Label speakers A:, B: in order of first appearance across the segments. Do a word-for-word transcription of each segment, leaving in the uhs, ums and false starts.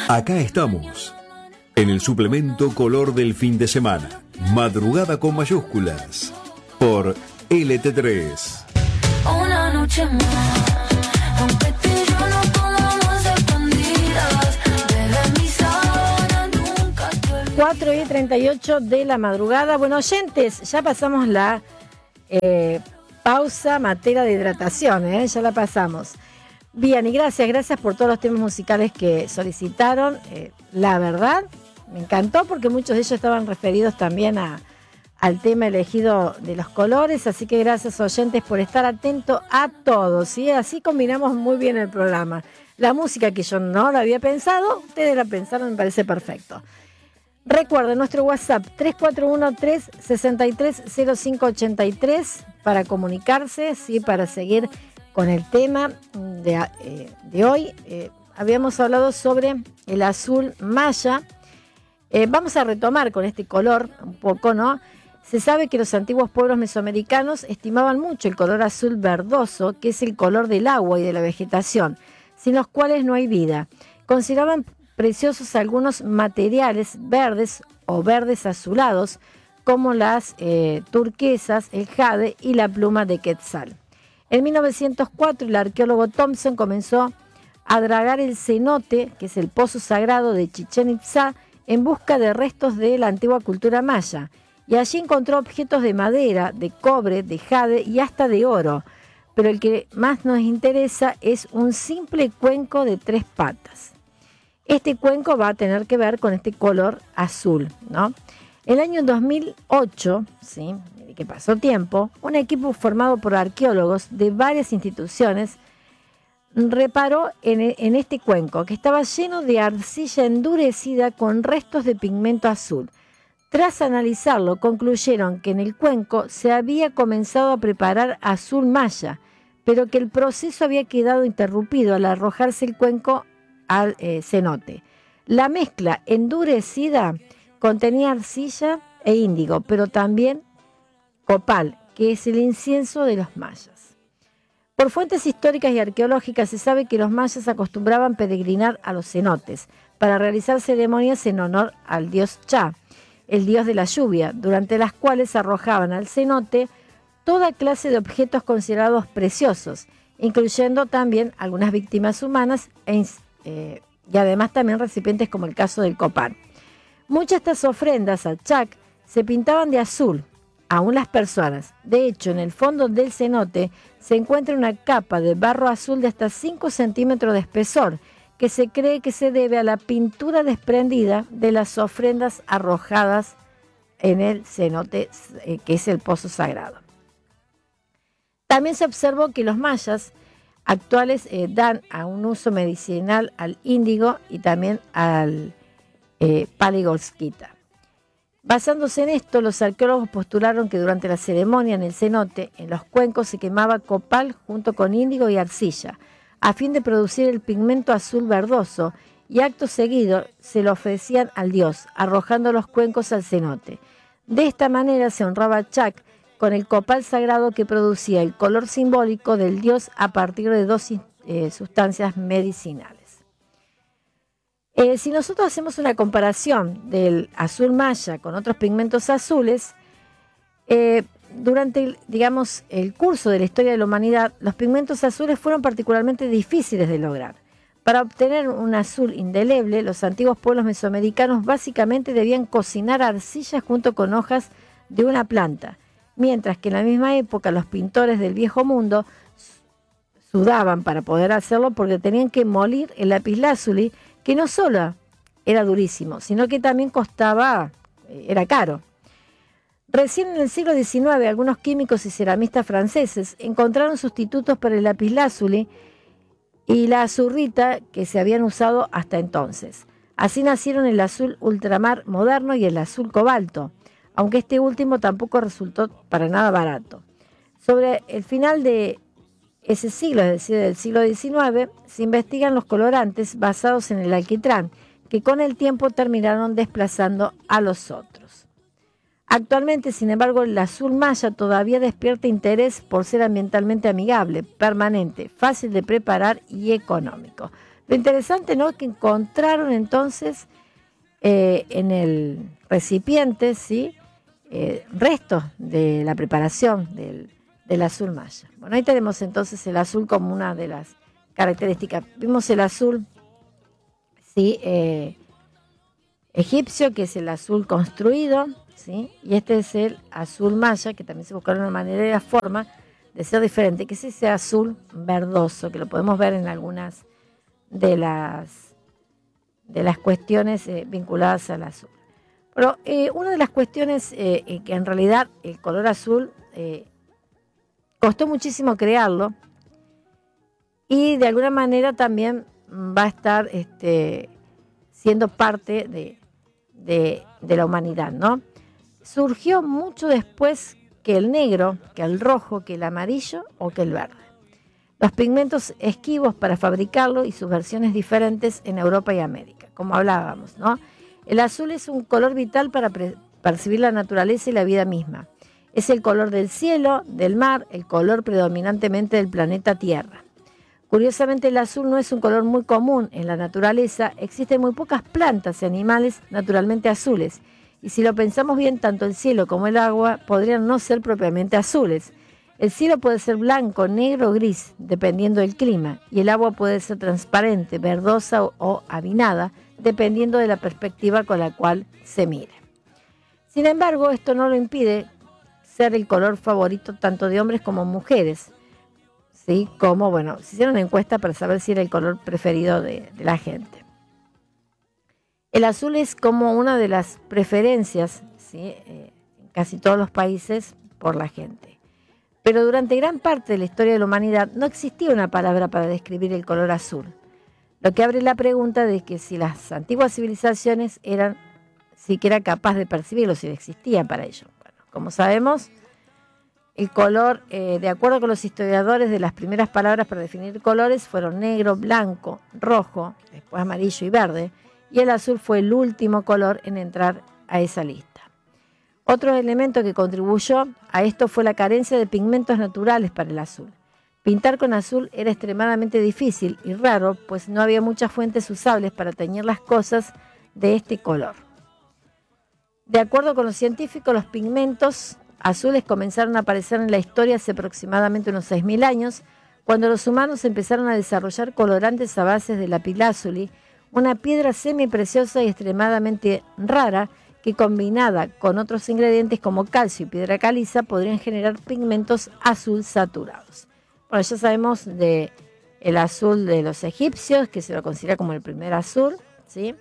A: Acá estamos, en el suplemento color del fin de semana. Madrugada con mayúsculas, por L T tres.
B: Una noche más, aunque tú y yo no podamos escondidas, desde mi sábana nunca te olvides.
C: cuatro y treinta y ocho de la madrugada. Bueno, oyentes, ya pasamos la eh, pausa materia de hidratación, ¿eh? Ya la pasamos. Bien, y gracias, gracias por todos los temas musicales que solicitaron. Eh, la verdad, me encantó porque muchos de ellos estaban referidos también a, al tema elegido de los colores, así que gracias oyentes por estar atentos a todos, ¿sí? Así combinamos muy bien el programa. La música que yo no la había pensado, ustedes la pensaron, me parece perfecto. Recuerden nuestro WhatsApp tres cuatro uno, tres seis tres, cero cinco ocho tres para comunicarse, ¿sí? Para seguir con el tema de, eh, de hoy. Eh, habíamos hablado sobre el azul maya. Eh, vamos a retomar con este color un poco, ¿no? Se sabe que los antiguos pueblos mesoamericanos estimaban mucho el color azul verdoso, que es el color del agua y de la vegetación, sin los cuales no hay vida. Consideraban preciosos algunos materiales verdes o verdes azulados, como las eh, turquesas, el jade y la pluma de quetzal. En mil novecientos cuatro, el arqueólogo Thompson comenzó a dragar el cenote, que es el pozo sagrado de Chichén Itzá, en busca de restos de la antigua cultura maya. Y allí encontró objetos de madera, de cobre, de jade y hasta de oro. Pero el que más nos interesa es un simple cuenco de tres patas. Este cuenco va a tener que ver con este color azul, ¿no? El año dos mil ocho, ¿sí?, que pasó tiempo, un equipo formado por arqueólogos de varias instituciones reparó en, en este cuenco, que estaba lleno de arcilla endurecida con restos de pigmento azul. Tras analizarlo, concluyeron que en el cuenco se había comenzado a preparar azul maya, pero que el proceso había quedado interrumpido al arrojarse el cuenco al eh, cenote. La mezcla endurecida contenía arcilla e índigo, pero también copal, que es el incienso de los mayas. Por fuentes históricas y arqueológicas se sabe que los mayas acostumbraban peregrinar a los cenotes para realizar ceremonias en honor al dios Cha, el dios de la lluvia, durante las cuales arrojaban al cenote toda clase de objetos considerados preciosos, incluyendo también algunas víctimas humanas e, eh, y además también recipientes como el caso del copal. Muchas de estas ofrendas a Chac se pintaban de azul, aún las personas. De hecho, en el fondo del cenote se encuentra una capa de barro azul de hasta cinco centímetros de espesor, que se cree que se debe a la pintura desprendida de las ofrendas arrojadas en el cenote, eh, que es el pozo sagrado. También se observó que los mayas actuales eh, dan a un uso medicinal al índigo y también al eh, paligolskita. Basándose en esto, los arqueólogos postularon que durante la ceremonia en el cenote, en los cuencos se quemaba copal junto con índigo y arcilla, a fin de producir el pigmento azul verdoso, y acto seguido se lo ofrecían al dios, arrojando los cuencos al cenote. De esta manera se honraba a Chac con el copal sagrado que producía el color simbólico del dios a partir de dos eh, sustancias medicinales. Eh, si nosotros hacemos una comparación del azul maya con otros pigmentos azules, eh, durante el, digamos, el curso de la historia de la humanidad, los pigmentos azules fueron particularmente difíciles de lograr. Para obtener un azul indeleble, los antiguos pueblos mesoamericanos básicamente debían cocinar arcilla junto con hojas de una planta, mientras que en la misma época los pintores del Viejo Mundo sudaban para poder hacerlo porque tenían que moler el lapislázuli, que no solo era durísimo, sino que también costaba, era caro. Recién en el siglo diecinueve, algunos químicos y ceramistas franceses encontraron sustitutos para el lapislázuli y la azurrita que se habían usado hasta entonces. Así nacieron el azul ultramar moderno y el azul cobalto, aunque este último tampoco resultó para nada barato. Sobre el final de ese siglo, es decir, del siglo diecinueve, se investigan los colorantes basados en el alquitrán, que con el tiempo terminaron desplazando a los otros. Actualmente, sin embargo, el azul maya todavía despierta interés por ser ambientalmente amigable, permanente, fácil de preparar y económico. Lo interesante, ¿no?, que encontraron entonces eh, en el recipiente, ¿sí?, eh, restos de la preparación del, del azul maya. Bueno, ahí tenemos entonces el azul como una de las características. Vimos el azul, ¿sí?, eh, egipcio, que es el azul construido, ¿sí?, y este es el azul maya, que también se buscaron una manera y la forma de ser diferente, que es ese azul verdoso, que lo podemos ver en algunas de las, de las cuestiones eh, vinculadas al azul. Pero eh, una de las cuestiones eh, eh, que en realidad el color azul eh, costó muchísimo crearlo, y de alguna manera también va a estar este, siendo parte de, de, de la humanidad, ¿no? Surgió mucho después que el negro, que el rojo, que el amarillo o que el verde. Los pigmentos esquivos para fabricarlo y sus versiones diferentes en Europa y América, como hablábamos, ¿no? El azul es un color vital para percibir la naturaleza y la vida misma. Es el color del cielo, del mar, el color predominantemente del planeta Tierra. Curiosamente, el azul no es un color muy común en la naturaleza. Existen muy pocas plantas y animales naturalmente azules. Y si lo pensamos bien, tanto el cielo como el agua podrían no ser propiamente azules. El cielo puede ser blanco, negro o gris, dependiendo del clima. Y el agua puede ser transparente, verdosa o, o avinada, dependiendo de la perspectiva con la cual se mire. Sin embargo, esto no lo impide ser el color favorito tanto de hombres como mujeres. ¿Sí? Como, bueno, se hicieron una encuesta para saber si era el color preferido de, de la gente. El azul es como una de las preferencias, ¿sí?, eh, en casi todos los países por la gente. Pero durante gran parte de la historia de la humanidad no existía una palabra para describir el color azul, lo que abre la pregunta de que si las antiguas civilizaciones eran siquiera capaces de percibirlo, si existían para ello. Bueno, como sabemos, el color, eh, de acuerdo con los historiadores, de las primeras palabras para definir colores fueron negro, blanco, rojo, después amarillo y verde, y el azul fue el último color en entrar a esa lista. Otro elemento que contribuyó a esto fue la carencia de pigmentos naturales para el azul. Pintar con azul era extremadamente difícil y raro, pues no había muchas fuentes usables para teñir las cosas de este color. De acuerdo con los científicos, los pigmentos azules comenzaron a aparecer en la historia hace aproximadamente unos seis mil años, cuando los humanos empezaron a desarrollar colorantes a base de lapilázuli, una piedra semipreciosa y extremadamente rara que, combinada con otros ingredientes como calcio y piedra caliza, podrían generar pigmentos azul saturados. Bueno, ya sabemos de el azul de los egipcios, que se lo considera como el primer azul, ¿sí?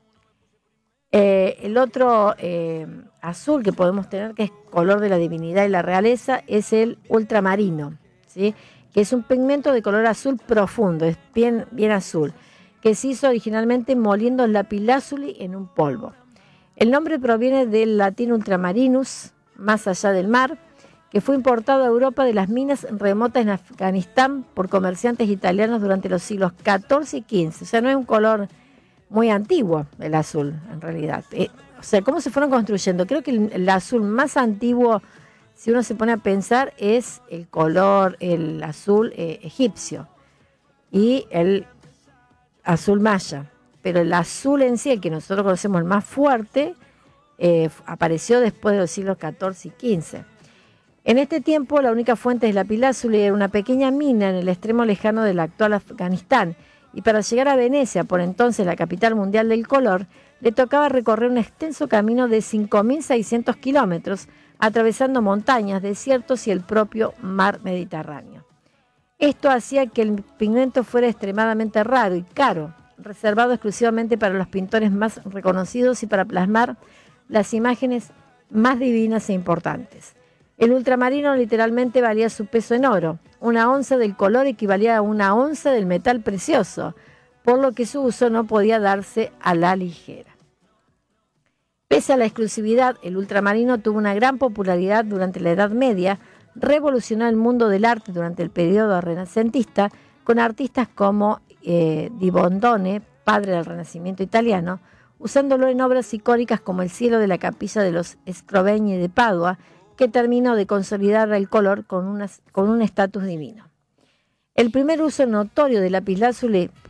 C: Eh, el otro eh, azul que podemos tener, que es color de la divinidad y la realeza, es el ultramarino, ¿sí?, que es un pigmento de color azul profundo, es bien, bien azul, que se hizo originalmente moliendo lapilázuli en un polvo. El nombre proviene del latín ultramarinus, más allá del mar, que fue importado a Europa de las minas remotas en Afganistán por comerciantes italianos durante los siglos catorce y quince. O sea, no es un color muy antiguo el azul, en realidad. Eh, o sea, ¿cómo se fueron construyendo? Creo que el, el azul más antiguo, si uno se pone a pensar, es el color, el azul eh, egipcio y el azul maya. Pero el azul en sí, el que nosotros conocemos, el más fuerte, eh, apareció después de los siglos catorce y quince. En este tiempo, la única fuente de lapilázuli era una pequeña mina en el extremo lejano del actual Afganistán, y para llegar a Venecia, por entonces la capital mundial del color, le tocaba recorrer un extenso camino de cinco mil seiscientos kilómetros, atravesando montañas, desiertos y el propio mar Mediterráneo. Esto hacía que el pigmento fuera extremadamente raro y caro, reservado exclusivamente para los pintores más reconocidos y para plasmar las imágenes más divinas e importantes. El ultramarino literalmente valía su peso en oro. Una onza del color equivalía a una onza del metal precioso, por lo que su uso no podía darse a la ligera. Pese a la exclusividad, el ultramarino tuvo una gran popularidad durante la Edad Media, revolucionó el mundo del arte durante el periodo renacentista, con artistas como eh, Di Bondone, padre del Renacimiento italiano, usándolo en obras icónicas como el cielo de la capilla de los Scrovegni de Padua, que terminó de consolidar el color con, unas, con un estatus divino. El primer uso notorio del lapilázuli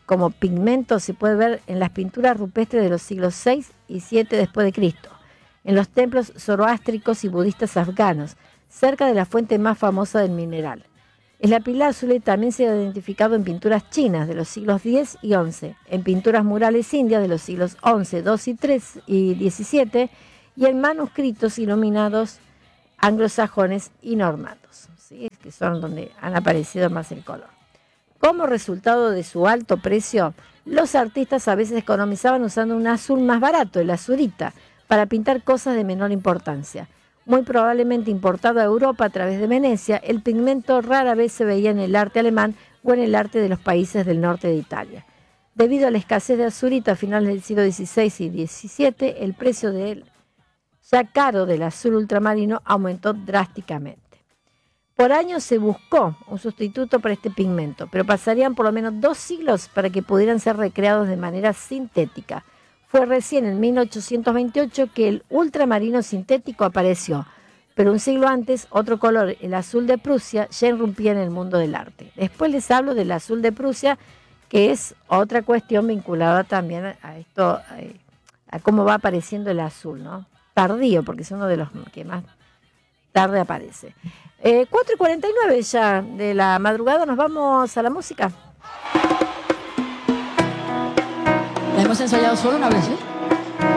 C: como pigmento se puede ver en las pinturas rupestres de los siglos seis y siete después de Cristo, en los templos zoroástricos y budistas afganos, cerca de la fuente más famosa del mineral. El lapislázuli también se ha identificado en pinturas chinas de los siglos diez y once, en pinturas murales indias de los siglos once, doce y tres y diecisiete, y en manuscritos iluminados anglosajones y normandos, ¿sí? Que son donde han aparecido más el color. Como resultado de su alto precio, los artistas a veces economizaban usando un azul más barato, el azurita, para pintar cosas de menor importancia. Muy probablemente importado a Europa a través de Venecia, el pigmento rara vez se veía en el arte alemán o en el arte de los países del norte de Italia. Debido a la escasez de azurita a finales del siglo dieciséis y diecisiete, el precio del ya caro del azul ultramarino aumentó drásticamente. Por años se buscó un sustituto para este pigmento, pero pasarían por lo menos dos siglos para que pudieran ser recreados de manera sintética. Fue recién en mil ochocientos veintiocho que el ultramarino sintético apareció, pero un siglo antes otro color, el azul de Prusia, ya irrumpía en el mundo del arte. Después les hablo del azul de Prusia, que es otra cuestión vinculada también a esto, a cómo va apareciendo el azul, ¿no? Tardío, porque es uno de los que más tarde aparece. Eh, cuatro y cuarenta y nueve ya de la madrugada, nos vamos a la música.
D: La hemos ensayado solo una vez, ¿eh?